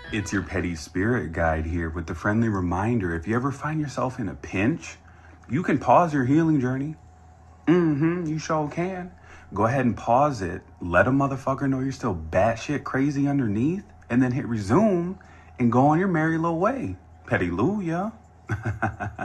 It's your petty spirit guide here with the friendly reminder. If you ever find yourself in a pinch, you can pause your healing journey. You sure can. Go ahead and pause it. Let a motherfucker know you're still batshit crazy underneath, and then hit resume and go on your merry little way. Petty Lou, yeah.